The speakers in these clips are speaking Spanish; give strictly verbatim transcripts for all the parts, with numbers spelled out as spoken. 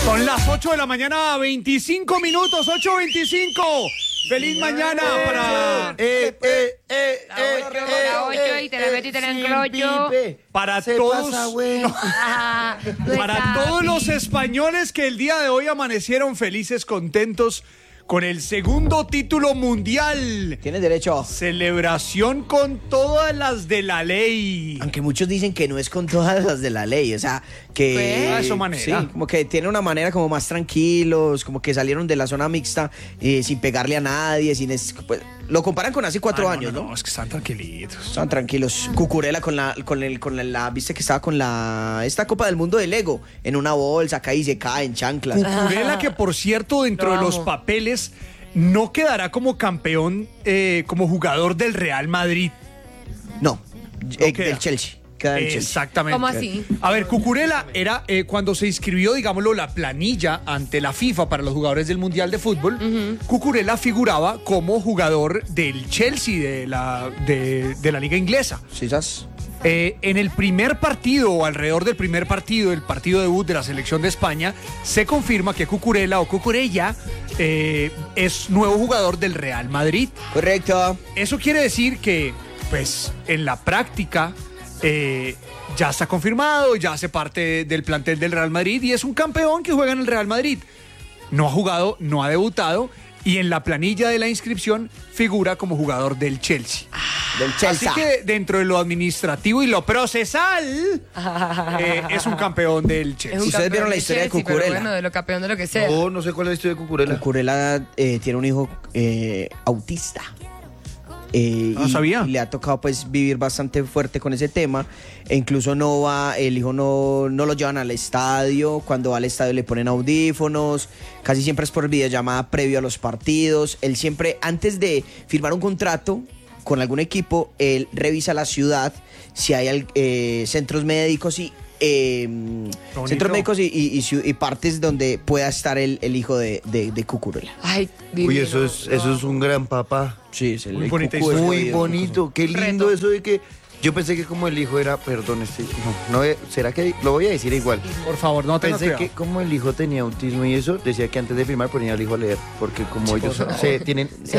Son las ocho de la mañana, veinticinco minutos, ocho veinticinco. ¡Feliz mañana para... Eh, eh, eh, La ocho, eh, la ocho, eh, y te la meto y te la eh, enrollo. Pipe. Para Se todos... pasa, güey. Ah, tú Para estás, todos los Pi. españoles que el día de hoy amanecieron felices, contentos con el segundo título mundial. Tienes derecho. Celebración con todas las de la ley. Aunque muchos dicen que no es con todas las de la ley, o sea, que... ¿Qué? Ah, eso manera. Sí, como que tienen una manera como más tranquilos, como que salieron de la zona mixta eh, sin pegarle a nadie, sin... Es, pues, lo comparan con hace cuatro Ah, años, ¿no? No, es que están tranquilitos. Estaban tranquilos. Cucurella con la, con el, con la, la- viste que estaba con la, esta Copa del Mundo de Lego, en una bolsa, cae y se cae en chanclas. Cucurella, que por cierto, dentro Lo de los amo. papeles, no quedará como campeón, eh, como jugador del Real Madrid. No, eh, queda. del Chelsea. Queda del Chelsea. Exactamente. ¿Cómo así? A ver, Cucurella era eh, cuando se inscribió, digámoslo, la planilla ante la FIFA para los jugadores del Mundial de Fútbol. Cucurella figuraba como jugador del Chelsea, de la, de, de la liga inglesa. ¿Sí sabes? Eh, en el primer partido, o alrededor del primer partido, el partido debut de la selección de España, se confirma que Cucurella o Cucurella eh, es nuevo jugador del Real Madrid. Correcto. Eso quiere decir que, pues, en la práctica eh, ya está confirmado, ya hace parte del plantel del Real Madrid y es un campeón que juega en el Real Madrid. No ha jugado, no ha debutado y en la planilla de la inscripción figura como jugador del Chelsea. Del Así Chelsea. que dentro de lo administrativo y lo procesal, eh, es un campeón del Es Chelsea. un Ustedes campeón vieron la historia de Chelsea, pero Cucurella. Bueno, de lo campeón de lo que sea. No, no sé cuál es la historia de Cucurella. Cucurella eh, tiene un hijo eh, autista. Eh, No y, sabía. y le ha tocado pues vivir bastante fuerte con ese tema e incluso no va, el hijo no, no lo llevan al estadio, cuando va al estadio le ponen audífonos, casi siempre es por videollamada previo a los partidos, él siempre antes de firmar un contrato con algún equipo, él revisa la ciudad, si hay al- eh, centros médicos y eh, Bonito. centros médicos y, y- y ciu- y partes donde pueda estar el, el hijo de, de, de Cucurella. Ay, Uy, divino. eso es, eso es un gran papá. Sí, es el, Muy el bonita cucú es historia. Muy jodido. bonito, qué lindo Reto. eso de que... Yo pensé que como el hijo era, perdón, este, no, no, eh, ¿será que lo voy a decir igual? Por favor, no tengas Pensé cuidado. que como el hijo tenía autismo y eso, decía que antes de firmar ponía al hijo a leer, porque como ellos son- se tienen se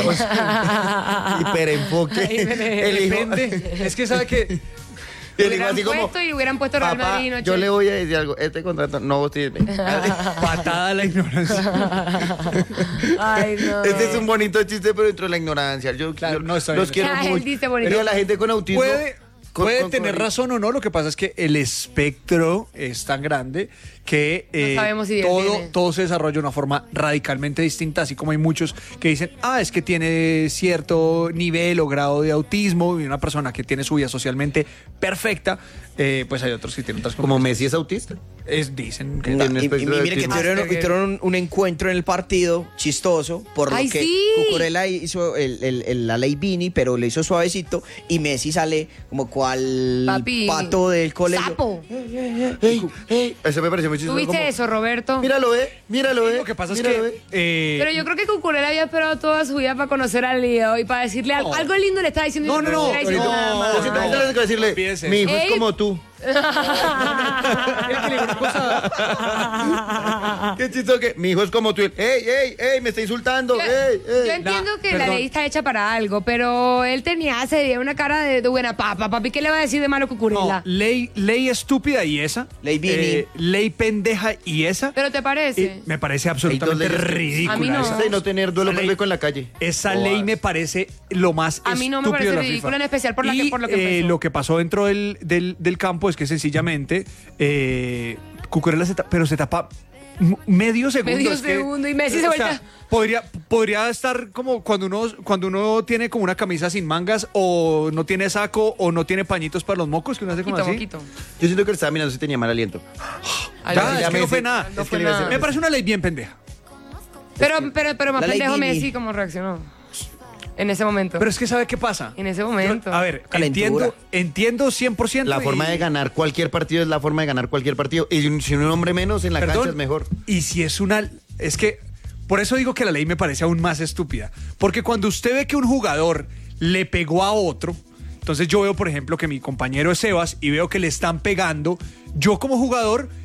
llama hiperenfoque. El hijo, Depende. Es que sabe que el hijo Hubieran así como, puesto y hubieran puesto Real papá, Madrid, no yo le voy a decir algo, este contrato no tiene. patada a la ignorancia. Ay, no. Este es un bonito chiste, pero dentro de la ignorancia. Yo, Claro, yo no, está los bien. quiero Ah, él mucho. dice bonito. Pero la gente con autismo... Puede, con- puede con- tener con- razón o no, lo que pasa es que el espectro es tan grande que eh, sabemos si todo, tiene. todo se desarrolla de una forma radicalmente distinta, así como hay muchos que dicen, ah, es que tiene cierto nivel o grado de autismo y una persona que tiene su vida socialmente perfecta, eh, pues hay otros que tienen otras Como Messi es autista. es, dicen que No, Tiene y, y espectro de mire que autismo. tuvieron, Asperger. tuvieron un, un encuentro en el partido chistoso, por lo Ay, que sí. Cucurella hizo el- el- el- la ley Vini, pero le hizo suavecito, y Messi sale como cual Papi, pato del colegio. Sapo. Ey, ey. Eso me pareció muy chistoso. ¿Tuviste como, eso, Roberto? Míralo, eh. Míralo, eh. lo que pasa es míralo, que eh. eh, Pero yo creo que Cucurella había esperado toda su vida para conocer al Leo y para decirle al- No. algo lindo le estaba diciendo. y No, no, no, le estaba diciendo ahorita- nada más. Yo siento que tengo que decirle, Olvídese. mi hijo Ey. es como tú. Mira que le digo una cosa. Qué chistoso que mi hijo es como tú. Ey, ey, ey, me está insultando. Yo, Ey, yo ey. entiendo La- que la perdón. ley está hecha para algo, pero él tenía ese día una cara de, de buena papa. Papi, ¿qué le va a decir de malo No, Cucurella? ley, ley estúpida y esa. Ley Vini. eh, ley pendeja y esa. ¿Pero te Y parece? me parece Hay dos absolutamente leyes que- ridícula. A mí no. esa. De no tener duelo Esa ley- público en la calle. Esa ley me parece lo más A mí no me estúpido parece de la ridícula, FIFA. en especial por la que- Y, por lo que eh, empezó. lo que pasó dentro del, del, del campo es que sencillamente eh, Cucurella se tapa, pero se tapa m- medio segundo. Medio es que, segundo y Messi eh, se o sea, vuelta. podría, podría estar como cuando uno, cuando uno tiene como una camisa sin mangas o no tiene saco o no tiene pañitos para los mocos, que uno hace como Moquito, así. moquito. Yo siento que él estaba mirando si tenía mal aliento. Ay, Ya, no, es ya que no Messi- fue nada. no es fue que le iba a nada. decir- Me parece una ley bien pendeja. Pero, pero, pero más La ley pendejo Vini. Messi como reaccionó. En ese momento. Pero es que ¿sabe qué pasa? En ese momento. Yo- a ver, Calentura. entiendo, entiendo cien por ciento. La forma y- de ganar cualquier partido es la forma de ganar cualquier partido. Y un- si un hombre menos en la Perdón, cancha es mejor. Y si es una... Es que... Por eso digo que la ley me parece aún más estúpida. Porque cuando usted ve que un jugador le pegó a otro, entonces yo veo, por ejemplo, que mi compañero es Sebas y veo que le están pegando, yo como jugador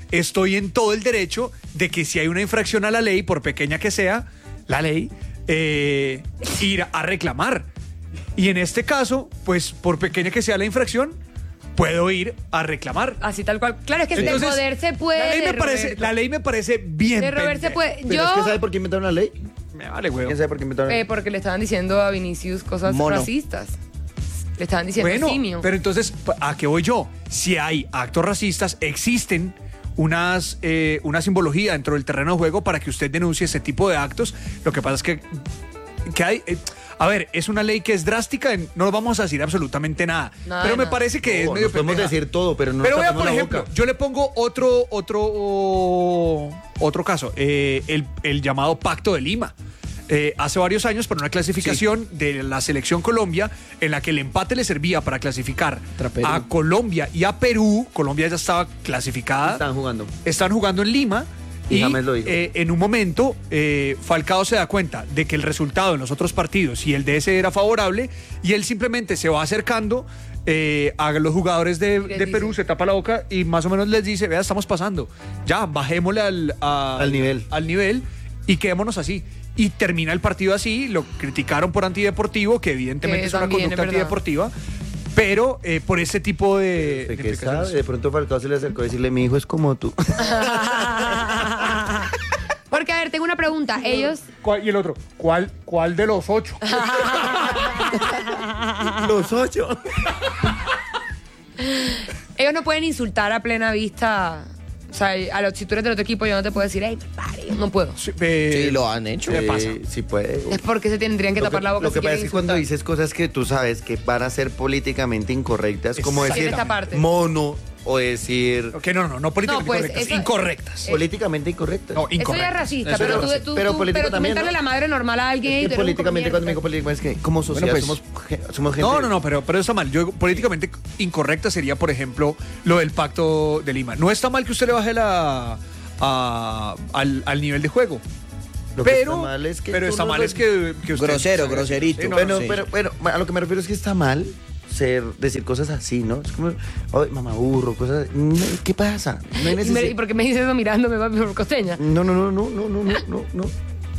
estoy en todo el derecho de que si hay una infracción a la ley, por pequeña que sea, la ley, eh, ir a reclamar. Y en este caso, pues por pequeña que sea la infracción, puedo ir a reclamar. Así tal cual. Claro, es que Entonces, de poder se puede. La ley me parece, Roberto. la ley me parece bien De Robert se pendeja. puede. Pero Yo, es que ¿sabe por qué inventaron la ley? Me vale, huevo. ¿Quién sabe por qué inventaron la ley? eh, porque le estaban diciendo a Vinicius cosas Mono. racistas. Le estaban diciendo Bueno, simio. pero entonces, ¿a qué voy yo? Si hay actos racistas, existen unas, eh, una simbología dentro del terreno de juego para que usted denuncie ese tipo de actos. Lo que pasa es que, que hay... eh, a ver, es una ley que es drástica, en- no vamos a decir absolutamente nada. Nada pero de me nada. parece que es No, medio nos podemos pendeja. decir todo, pero no Pero nos vea, tapemos por la ejemplo, boca. yo le pongo otro, otro, otro caso, eh, el, el llamado Pacto de Lima. Eh, hace varios años, por una clasificación de la selección Colombia, en la que el empate le servía para clasificar Contra Perú. a Colombia y a Perú. Colombia ya estaba clasificada. Están jugando. Están jugando en Lima. Y Y James lo dijo. eh, en un momento, eh, Falcao se da cuenta de que el resultado en los otros partidos y el de ese era favorable, y él simplemente se va acercando eh, a los jugadores de, les de Perú, dice. se tapa la boca y más o menos les dice: vea, estamos pasando, ya, bajémosle al, a- Al nivel. al nivel y quedémonos así. Y termina el partido así, lo criticaron por antideportivo, que evidentemente Que es una también, conducta es verdad. antideportiva, pero eh, por ese tipo de, de ¿De qué implicaciones. sabe? De pronto Falcao se le acercó a decirle, mi hijo es como tú. Porque, a ver, tengo una pregunta. Ellos. ¿Cuál- y el otro, ¿cuál, cuál de los ocho? Los ocho. Ellos no pueden insultar a plena vista. O sea, a los, si tú eres del otro equipo, yo no te puedo decir, hey, pare, no puedo. Sí, eh, Sí, lo han hecho. ¿Qué pasa? Sí, sí puede. Es porque se tendrían que Lo tapar la boca lo si que pasa quieren es que cuando insultar. dices cosas que tú sabes que van a ser políticamente incorrectas, como Exacto. decir Esta parte. mono o decir Ok, no, no, no políticamente No, pues, correctas, eso- incorrectas. políticamente incorrectas. No, Eso ya es incorrectas. racista, Eso pero es tú, racista. tú, Pero tú- político pero tú también, mentarle ¿no? la madre normal a alguien Es y que tú eres un políticamente, cuando me digo comierta. políticamente, es que como sociedad pues- somos, ge- somos gente... No, no, no, pero, pero está mal. Yo digo, políticamente incorrecta sería, por ejemplo, lo del Pacto de Lima. No está mal que usted le baje la a- al, al nivel de juego. Lo que pero está mal es que pero tú está no mal lo- es que, que usted... Grosero, groserito. Sí, no, Bueno, sí. pero, pero a lo que me refiero es que está mal ser, decir cosas así, ¿no? Es como, ay, mamá burro, cosas así. No, ¿qué pasa? No hay ¿Y, me- necesidad. ¿Y por qué me dices eso mirándome, papi, por costeña? No, no, no, no, no, no, no, no, no.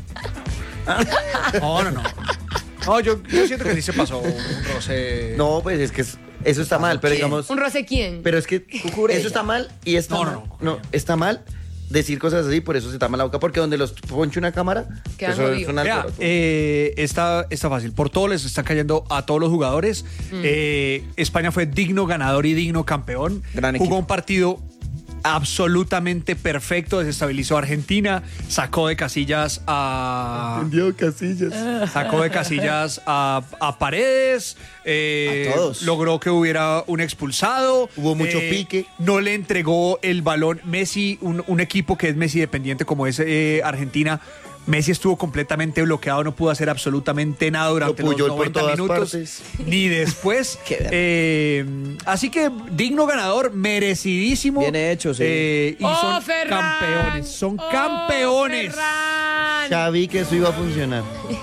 No, no, no. No, yo, yo siento que sí se pasó un roce. No, pues es que es- eso está mal, pero ¿Quién? digamos... ¿Un roce quién? Pero es que Cucurella. eso está mal y está No, no, mal. no, No, está mal decir cosas así, por eso se tapa la boca, porque donde los ponche una cámara, Quedan eso es jodidos. un Vea, alboroto. eh, está, está fácil. Por todo les está cayendo a todos los jugadores. Eh, España fue digno ganador y digno campeón. Gran Jugó equipo. un partido absolutamente perfecto, desestabilizó a Argentina, sacó de casillas a... Entendió Casillas. Sacó de casillas a, a Paredes, eh, A todos. logró que hubiera un expulsado. Hubo mucho eh, pique. No le entregó el balón Messi, un, un equipo que es Messi dependiente como es eh, Argentina. Messi estuvo completamente bloqueado, no pudo hacer absolutamente nada durante Lo los Puyol por noventa todas minutos, partes. ni después. Qué verga. Eh, así que digno ganador, merecidísimo. Bien hecho, sí. Eh, y ¡Oh, son Ferran! campeones, son ¡Oh, campeones. Ferran! Ya vi que eso iba a funcionar.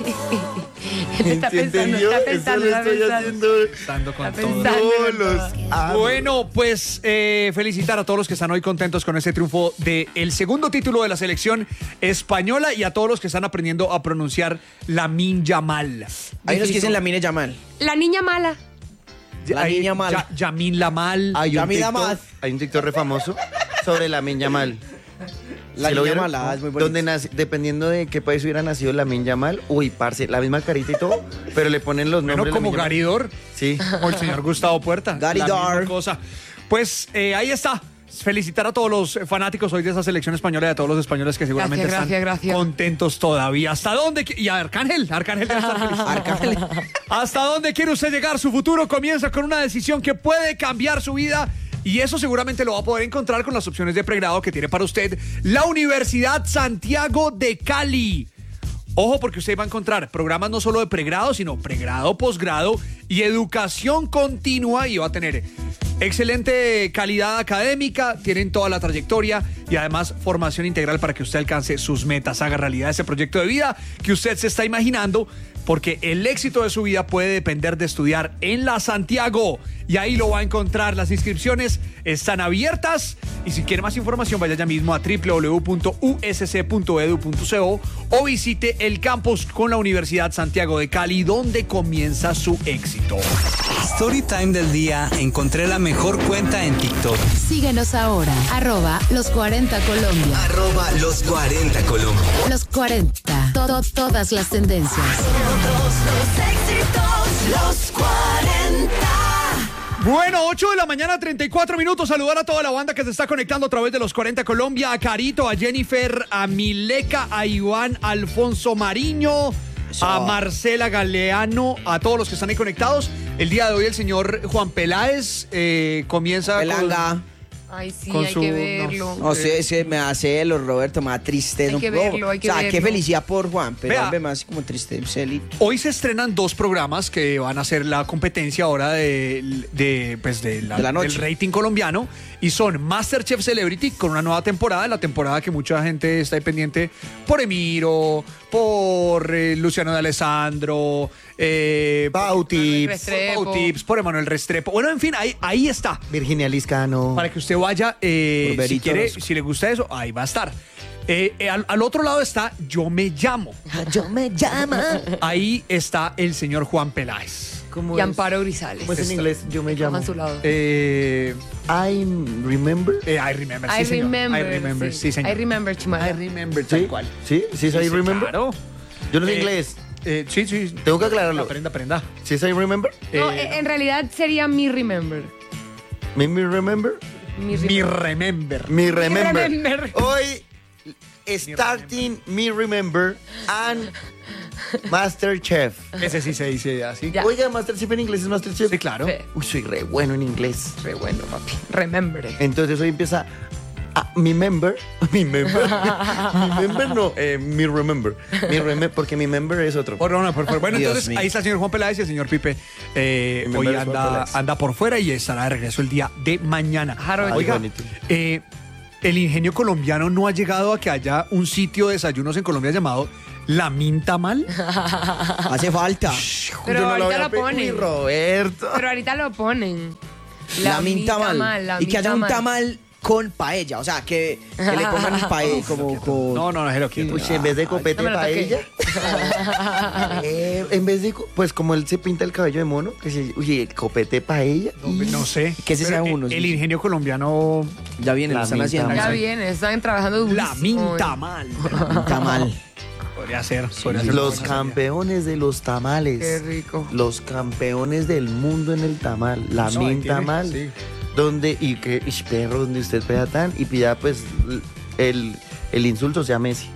Está pensando, ¿Entendió? está pensando, Eso está lo estoy pensando. haciendo. Estando con Está todo. pensando. No en los todo. amo. Bueno, pues eh, felicitar a todos los que están hoy contentos con este triunfo del segundo título de la selección española y a todos los que están aprendiendo a pronunciar Lamine Yamal. Hay unos que dicen la mine Yamal. La niña mala. La Ahí, niña mala. Ya- Yamin Lamal. Hay un, Yamila TikTok, Mad. hay un TikTok re famoso sobre la Yamal. La ¿Sí lo niña vieron? mala, es muy bonito. Donde nace, dependiendo de qué país hubiera nacido Lamine Yamal, uy, parce, la misma carita y todo, pero le ponen los Bueno, nombres. como Lamine Gary Yamal. Dor Sí. o el señor Gustavo Puerta. Gary la misma Dor. cosa. Pues eh, ahí está. Felicitar a todos los fanáticos hoy de esa selección española y a todos los españoles que seguramente Gracias, están gracias, gracias. contentos todavía. ¿Hasta dónde? qui- Y a Arcángel, Arcángel debe estar feliz. Arcángel. ¿Hasta dónde quiere usted llegar? Su futuro comienza con una decisión que puede cambiar su vida. Y eso seguramente lo va a poder encontrar con las opciones de pregrado que tiene para usted la Universidad Santiago de Cali. Ojo, porque usted va a encontrar programas no solo de pregrado, sino pregrado, posgrado y educación continua, y va a tener excelente calidad académica, tienen toda la trayectoria y además formación integral para que usted alcance sus metas, haga realidad ese proyecto de vida que usted se está imaginando, porque el éxito de su vida puede depender de estudiar en la Santiago. Y ahí lo va a encontrar. Las inscripciones están abiertas. Y si quiere más información, vaya ya mismo a doble u doble u doble u punto u s c punto e d u punto co o visite el campus con la Universidad Santiago de Cali, donde comienza su éxito. Storytime del día. Encontré la mejor cuenta en TikTok. Síguenos ahora, arroba los cuarenta Colombia. Arroba los cuarenta Colombia. Los cuarenta, todo, todas las tendencias. Todos los éxitos, los cuarenta. Bueno, ocho de la mañana, treinta y cuatro minutos. Saludar a toda la banda que se está conectando a través de los cuarenta Colombia. A Carito, a Jennifer, a Mileca, a Iván, a Alfonso Mariño, Eso. a Marcela Galeano, a todos los que están ahí conectados. El día de hoy el señor Juan Peláez eh, comienza Pelanga. con... Ay, sí, Con hay su- que verlo. No sé, ese me da celos, Roberto, me da tristeza. Hay que verlo, hay que O sea, qué verlo. felicidad por Juan, pero Vea. hombre, me hace como triste. Celito. Hoy se estrenan dos programas que van a ser la competencia ahora de, de, pues de la- De la noche. del rating colombiano, y son MasterChef Celebrity con una nueva temporada, la temporada que mucha gente está ahí pendiente por Emiro, por eh, Luciano de Alessandro, eh, Pau Tips, Restrepo. Pau Tips, por Emanuel Restrepo. Bueno, en fin, ahí, ahí está. Virginia Liscano. Para que usted vaya, eh, Por si Berito quiere, Orozco. si le gusta eso, ahí va a estar. Eh, eh, al, al otro lado está Yo Me Llamo. Yo me llama. Ahí está el señor Juan Peláez. ¿Cómo Y es? Amparo Grisales. ¿Cómo es en inglés? Yo me llamo. A su lado. Eh, I remember. eh, I remember, I sí, señor. remember. I remember, sí, señor. I remember, Chimara. I remember, tal ¿Sí? cual. ¿Sí? ¿Sí es I Sí, remember? Claro. Yo no sé Eh, inglés. Eh, sí, sí. Tengo que aclararlo. Aprenda, aprenda. ¿Sí es I remember? No, Eh, eh, en realidad sería mi remember. ¿Me, me remember? Mi Mi remember. remember. Me remember. remember. Hoy, starting Me remember and Masterchef. Ese sí se dice así. Ya. Oiga, Masterchef en inglés es Masterchef. Sí, claro. Sí. Uy, soy re bueno en inglés. Re bueno, papi. Remember. Entonces hoy empieza a, mi member, mi member, mi member no, eh, mi remember, mi remember, porque mi member es otro. Por, no, por, por- bueno, Dios entonces mío. ahí está el señor Juan Peláez y el señor Pipe. Eh, Mi hoy member es Juan anda, Peláez. anda por fuera y estará de regreso el día de mañana. Jaro, Oiga, bonito. eh, el ingenio colombiano no ha llegado a que haya un sitio de desayunos en Colombia llamado La Minta Mal. Hace falta. Pero Yo no lo ahorita voy a lo pe- ponen. Uy, Roberto. Pero ahorita lo ponen. La, minta mal. la y que haya minta un tamal con paella. O sea, que, que le pongan paella como con. No, no, no, déjelo quieto. Uy, en vez de copete No me lo paella. eh, en vez de, co- pues como él se pinta el cabello de mono, que se, uy, el copete paella. No, no sé. ¿Qué se Pero, sea eh, uno? El ingenio colombiano. Ya vienen, La lo están minta haciendo. mal. Ya viene, están trabajando durísimo. La Minta Mal. Tamal. Podría ser. Podría ser Los una buena campeones de los tamales. Qué rico. Los campeones del mundo en el tamal. La No, ahí minta tiene, mal. sí. Donde, y que, ish, perro, donde usted pega tan, y pida pues el, el insulto sea Messi.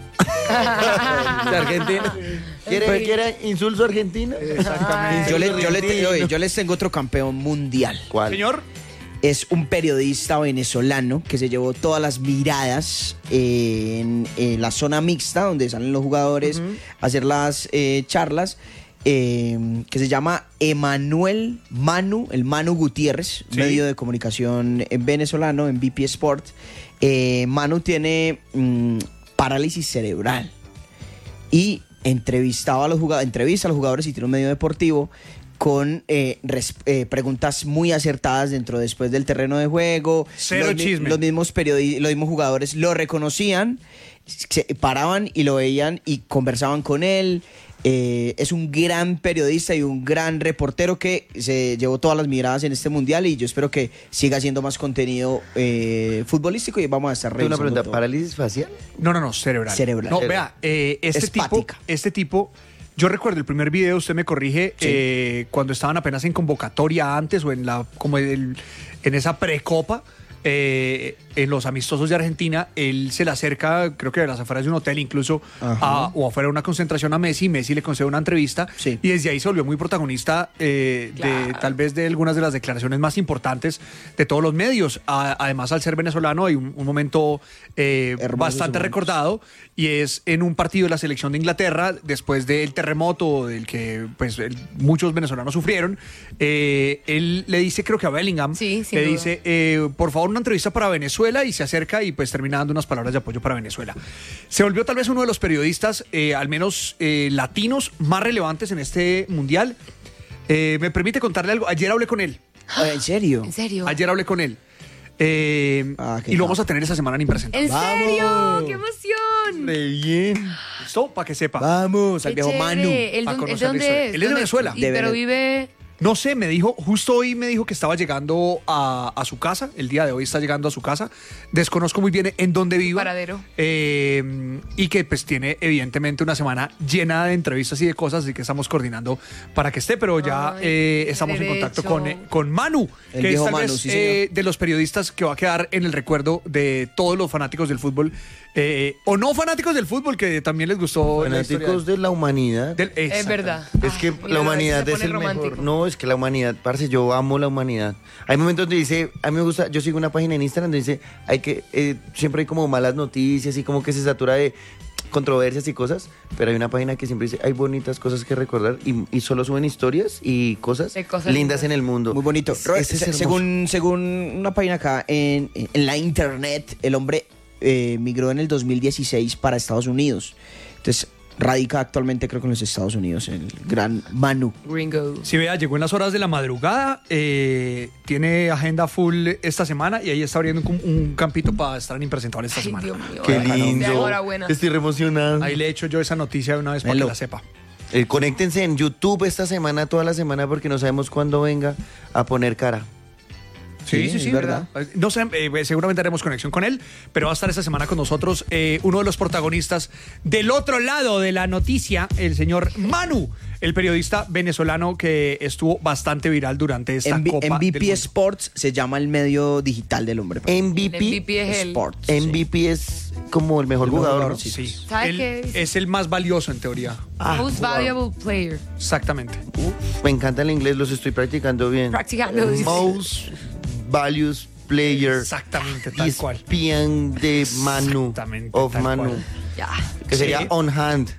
De Argentina. ¿Quiere, ¿Quiere insulto argentino? Exactamente. Yo, le- yo, le- Argentino. oye, yo les tengo otro campeón mundial. ¿Cuál? Señor. Es un periodista venezolano que se llevó todas las miradas eh, en, en la zona mixta donde salen los jugadores a hacer las eh, charlas, eh, que se llama Emanuel Manu, el Manu Gutiérrez, Sí. medio de comunicación eh, venezolano en B P Sport. Eh, Manu tiene mm, parálisis cerebral y entrevistaba a los jugadores, entrevista a los jugadores y tiene un medio deportivo con eh, res- eh, preguntas muy acertadas dentro después del terreno de juego. Cero los, mi- chisme. Los mismos periodi- los mismos jugadores lo reconocían, se paraban y lo veían y conversaban con él. Eh, es un gran periodista y un gran reportero que se llevó todas las miradas en este mundial y yo espero que siga haciendo más contenido eh, futbolístico y vamos a estar Tengo una revisando pregunta, todo. ¿parálisis facial? No, no, no, cerebral. Cerebral. No, Cerebral. vea, eh, este Espática. tipo, este tipo, yo recuerdo el primer video, usted me corrige, Sí. eh, cuando estaban apenas en convocatoria antes o en la, como el- en esa precopa, eh, en los amistosos de Argentina, él se le acerca, creo que de las afueras de un hotel incluso, Ajá. a- o afuera de una concentración a Messi, Messi le concede una entrevista Sí. y desde ahí se volvió muy protagonista eh, de Claro. tal vez de algunas de las declaraciones más importantes de todos los medios. A- además, al ser venezolano hay un, un momento eh, Hermosos bastante momentos. recordado y es en un partido de la selección de Inglaterra después del terremoto del que pues el- muchos venezolanos sufrieron. Eh, él le dice, creo que a Bellingham, Sí, sin le duda. dice, eh, por favor, una entrevista para Venezuela y se acerca y pues termina dando unas palabras de apoyo para Venezuela. Se volvió tal vez uno de los periodistas, eh, al menos eh, latinos, más relevantes en este mundial. Eh, me permite contarle algo. Ayer hablé con él. ¿En serio? ¿En serio? Ayer hablé con él. Eh, Ah, qué y lo capo. vamos a tener esa semana en Impresentable. ¿En serio? ¡Qué emoción! Re bien. ¿Listo? Para que sepa. Vamos, al Qué viejo chévere. Manu. ¿El A dónde- conocer ¿el de la historia. dónde es? Él es de ¿Dónde- Venezuela. y- De pero Vene- vive... No sé, me dijo, justo hoy me dijo que estaba llegando a, a su casa, el día de hoy está llegando a su casa, desconozco muy bien en dónde viva. Paradero. Eh, y que pues tiene evidentemente una semana llena de entrevistas y de cosas, así que estamos coordinando para que esté, pero ya Ay, eh, estamos en derecho. contacto con, eh, con Manu, El que es viejo tal Manu, vez sí, eh, señor. de los periodistas que va a quedar en el recuerdo de todos los fanáticos del fútbol, eh, o no fanáticos del fútbol, que también les gustó la historia Fanáticos de la humanidad. del- Es exacto. verdad. Es que Ay, mira, la a humanidad veces es se el pone mejor. romántico. No, es que la humanidad, parce, yo amo la humanidad. Hay momentos donde dice, a mí me gusta, yo sigo una página en Instagram donde dice, hay que, eh, siempre hay como malas noticias y como que se satura de controversias y cosas, pero hay una página que siempre dice, hay bonitas cosas que recordar y, y solo suben historias y cosas, De cosas lindas lindas. en el mundo. Muy bonito. Es- Ro- ese es se- hermoso. según, según una página acá en, en la internet, el hombre eh, migró en el dos mil dieciséis para Estados Unidos. Entonces, radica actualmente creo que en los Estados Unidos, el gran Manu. Gringo. Si vea, llegó en las horas de la madrugada, eh, tiene agenda full esta semana y ahí está abriendo un, un campito para estar en Impresentable esta Ay, semana. Dios mío. Qué Bacano. lindo. Enhorabuena. Estoy re emocionado. Ahí le he hecho yo esa noticia de una vez para Melo. que la sepa. Eh, conéctense en YouTube esta semana, toda la semana, porque no sabemos cuándo venga a poner cara. Sí, Sí, sí, es sí, verdad. verdad. No sé, eh, seguramente haremos conexión con él, pero va a estar esta semana con nosotros eh, uno de los protagonistas del otro lado de la noticia, el señor Manu, el periodista venezolano que estuvo bastante viral durante esta En Copa M V del P Mundo. Sports se llama el medio digital del hombre. M V P, El M V P es él. Sports. M V P es como el mejor El mejor jugador, jugador, ¿no? sí. Sí, ¿Sabes él qué? es el más valioso en teoría. Ah, Most jugador. valuable player. Exactamente. Uf, me encanta el inglés, los estoy practicando bien. Practicando, dice. Most values player. Exactamente, tal cual. E S P N de Manu. Exactamente, Of tal Manu. cual. Ya. Que sería Sí. on hand.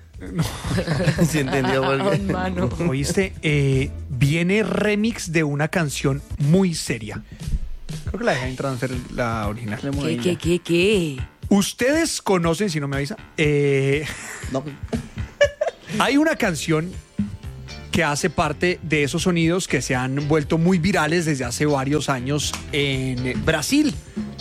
¿Sí entendió? Oh, Porque- mano. Oíste, eh, viene remix de una canción muy seria. Creo que la dejé entrar a hacer la original. ¿Qué, qué, qué, qué? Ustedes conocen, si no me avisa, eh, No, hay una canción que hace parte de esos sonidos que se han vuelto muy virales desde hace varios años en Brasil.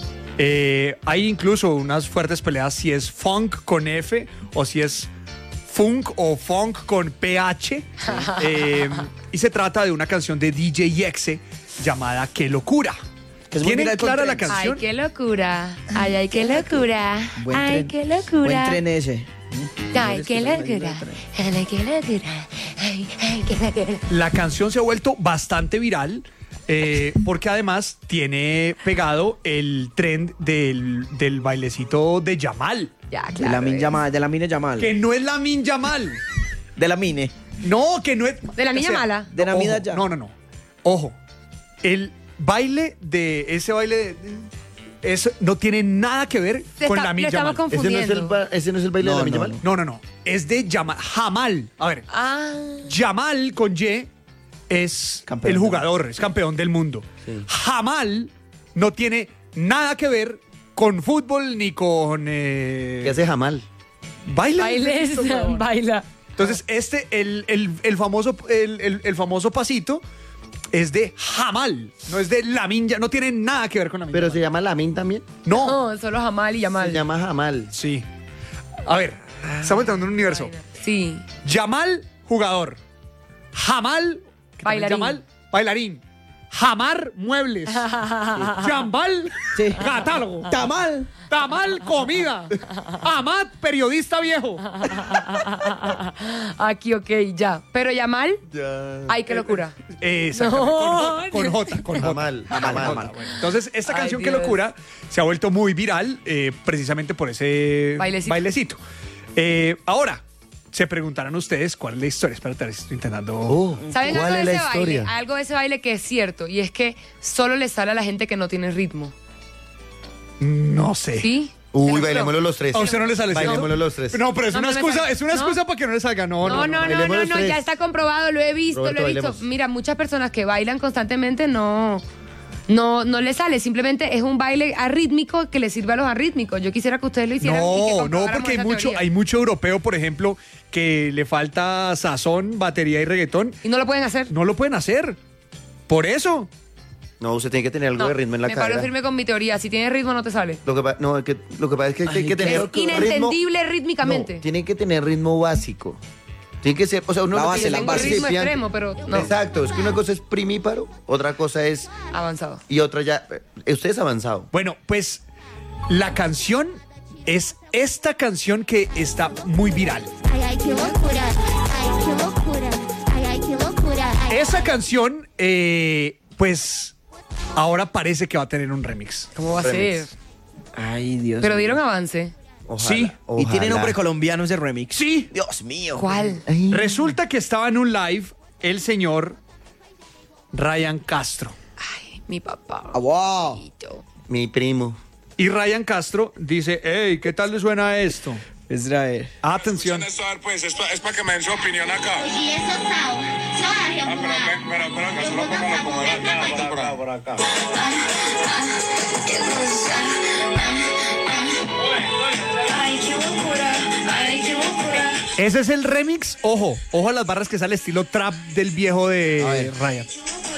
Eh, hay incluso unas fuertes peleas si es funk con F o si es funk o funk con P H. Eh, y se trata de una canción de D J Yexe llamada Qué locura. Que es muy ¿Tienen viral con clara la trends. canción? Ay, qué locura. Ay, ay, qué locura. Buen Ay, tren. qué Buen locura. tren ese. Ay, qué locura. Ay, qué locura. Ay, ay, qué locura. La canción se ha vuelto bastante viral eh, porque además tiene pegado el trend del, del bailecito de Yamal, Ya, De claro. la Min es. Yamal, de la Mine Yamal. que no es la Min Yamal. De la Mine. No, que no es... De la niña o sea, mala. De la ojo, Mina ya. No, no, no. Ojo. El baile de... Ese baile de... Eso no tiene nada que ver Se con está- la lo Min estamos Yamal. ¿Ese no, es el, confundiendo. ba- ese no es el baile No, de la no, Min Yamal? No, no, no. Es de Yamal. Jamal. A ver. Ah, Yamal con Y es Campeón el del jugador, es campeón del mundo. Jamal no tiene nada que ver con fútbol ni con eh, ¿Qué hace Jamal? baile. bailes, baila. Entonces, este, el, el- el famoso, el, el- el famoso pasito es de Jamal, no es de Lamin, Ya- no tiene nada que ver con Lamin. Pero Yamal. se llama Lamin también. No, No, solo Jamal y Yamal. Se llama Jamal. sí. A ver, estamos entrando en un universo. Sí. Yamal, jugador. Jamal, que también Bailarín. Yamal, bailarín. Jamar, muebles. Chambal, Sí. catálogo. Tamal. Tamal, comida. Amat, periodista viejo. Aquí, ok, ya. Pero Yamal, Ya. ay, qué locura. Exactamente. No. Con J, con J. Con J. Jamal. Jamal, Jamal. Jamal. Bueno, entonces, esta Ay, canción, Qué Dios. locura, se ha vuelto muy viral eh, precisamente por ese Bailecito. bailecito. Eh, ahora, se preguntarán ustedes cuál es la historia. Espérate, a ver si estoy intentando... Oh, ¿Saben ¿cuál algo de es la ese baile? historia? Algo de ese baile que es cierto, y es que solo le sale a la gente que no tiene ritmo. No sé. ¿Sí? Uy, bailémoslo los tres. A usted no le sale. ¿cierto? Bailémoslo los tres. No, pero es No, una no me excusa, sale. es una ¿No? excusa para que no le salga. No, No, no, no, no, bailemos no, los tres. ya está comprobado, lo he visto, Roberto, lo he visto. bailemos. Mira, muchas personas que bailan constantemente no, No, no le sale, simplemente es un baile arrítmico que le sirve a los arrítmicos. Yo quisiera que ustedes lo hicieran. y que No, no, comprobáramos porque hay esa mucho, teoría. hay mucho europeo, por ejemplo, que le falta sazón, batería y reggaetón. Y no lo pueden hacer. No lo pueden hacer. Por eso. No, usted tiene que tener algo No, de ritmo en la me paro cara. firme con mi teoría. Si tiene ritmo, no te sale. Lo que, pa- no, es que, lo que pasa es que hay que tener Es inentendible rítmicamente. No, tiene que tener ritmo básico. Tiene que ser, o sea, uno La no base, tiene la Tengo base. ritmo principiante. extremo, pero no. Exacto, es que una cosa es primíparo, otra cosa es Avanzado. y otra ya. eh, Usted es avanzado. Bueno, pues la canción es esta canción que está muy viral. Ay, ay, qué locura. Ay, qué locura. Ay, ay, qué locura. Ay, Esa canción, eh, pues ahora parece que va a tener un remix. ¿Cómo va a Remix. ser? Ay, Dios Pero mío. dieron avance. Ojalá, Sí. Y tiene ojalá. nombre colombiano ese remix. Sí. Dios mío. ¿Cuál? Ay. Resulta que estaba en un live el señor Ryan Castro. Ay, mi papá. Ah, wow. Mi primo. Y Ryan Castro dice, hey, ¿qué tal le suena esto? Israel. Atención. Esto, a ver, pues, es para que me den su opinión acá. y eso, Sao. Sao, Ah, pero, ven, pero, pero, acá solo póngalo como era acá, por acá, por acá. Ay, qué locura. Ay, qué locura. Ese es el remix. Ojo, ojo a las barras que sale estilo trap del viejo A de ver. Ryan.